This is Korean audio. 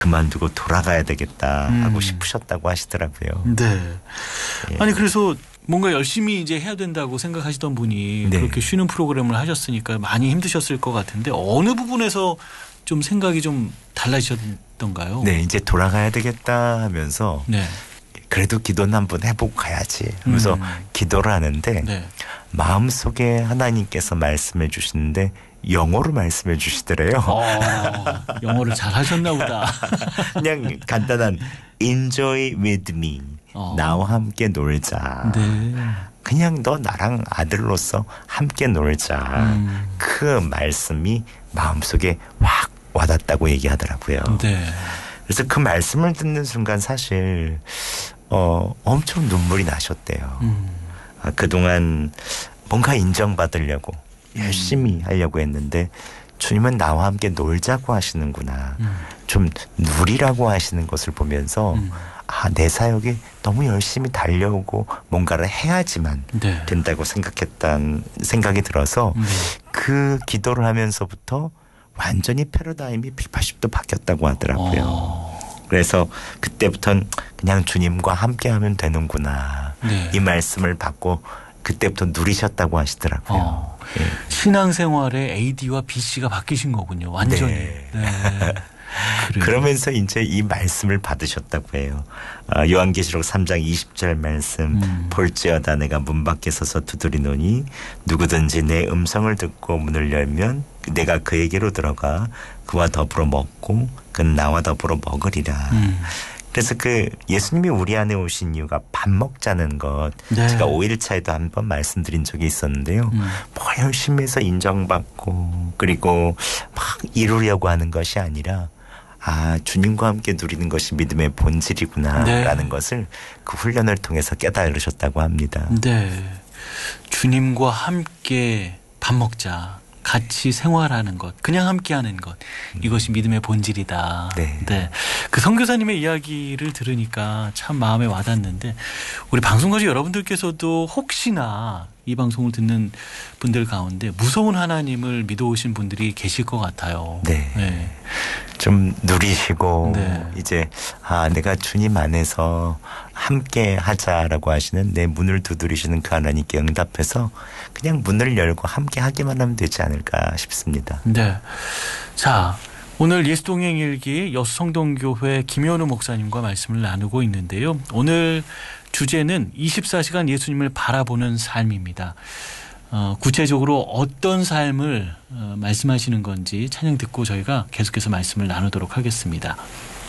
그만두고 돌아가야 되겠다 하고 싶으셨다고 하시더라고요. 네. 예. 아니 그래서 뭔가 열심히 이제 해야 된다고 생각하시던 분이 네. 그렇게 쉬는 프로그램을 하셨으니까 많이 힘드셨을 것 같은데 어느 부분에서 좀 생각이 좀 달라지셨던가요? 네, 이제 돌아가야 되겠다 하면서 네. 그래도 기도는 한번 해보고 가야지 하면서 기도를 하는데 네. 마음속에 하나님께서 말씀해 주시는데 영어로 말씀해 주시더래요. 영어를 잘 하셨나 보다. 그냥 간단한 enjoy with me. 나와 함께 놀자. 네. 그냥 너 나랑 아들로서 함께 놀자. 그 말씀이 마음속에 확 와닿다고 얘기하더라고요. 네. 그래서 그 말씀을 듣는 순간 사실 엄청 눈물이 나셨대요. 그동안 뭔가 인정받으려고 열심히 하려고 했는데 주님은 나와 함께 놀자고 하시는구나. 좀 누리라고 하시는 것을 보면서 내 사역이 너무 열심히 달려오고 뭔가를 해야지만 네. 된다고 생각했다는 생각이 들어서 그 기도를 하면서부터 완전히 패러다임이 180도 바뀌었다고 하더라고요. 그래서 그때부터는 그냥 주님과 함께하면 되는구나. 네. 이 말씀을 받고 그때부터 누리셨다고 하시더라고요. 예. 신앙생활의 AD와 BC가 바뀌신 거군요. 완전히. 네. 네. 그러면서 이제 이 말씀을 받으셨다고 해요. 요한계시록 3장 20절 말씀 볼지어다 내가 문 밖에 서서 두드리노니 누구든지 내 음성을 듣고 문을 열면 내가 그에게로 들어가 그와 더불어 먹고 그는 나와 더불어 먹으리라. 그래서 그 예수님이 우리 안에 오신 이유가 밥 먹자는 것. 네. 제가 5일차에도 한번 말씀드린 적이 있었는데요. 뭐 열심히 해서 인정받고 그리고 막 이루려고 하는 것이 아니라 주님과 함께 누리는 것이 믿음의 본질이구나라는 것을 그 훈련을 통해서 깨달으셨다고 합니다. 네. 주님과 함께 밥 먹자. 같이 생활하는 것, 그냥 함께하는 것, 이것이 믿음의 본질이다. 네. 네. 그 선교사님의 이야기를 들으니까 참 마음에 와닿는데 우리 방송가족 여러분들께서도 혹시나 이 방송을 듣는 분들 가운데 무서운 하나님을 믿어오신 분들이 계실 것 같아요. 네. 네. 좀 누리시고 네. 이제 내가 주님 안에서 함께 하자라고 하시는 내 문을 두드리시는 그 하나님께 응답해서 그냥 문을 열고 함께 하기만 하면 되지 않을까 싶습니다. 네. 자, 오늘 예수동행일기 여수성동교회 김현우 목사님과 말씀을 나누고 있는데요. 오늘 주제는 24시간 예수님을 바라보는 삶입니다. 구체적으로 어떤 삶을 말씀하시는 건지 찬양 듣고 저희가 계속해서 말씀을 나누도록 하겠습니다.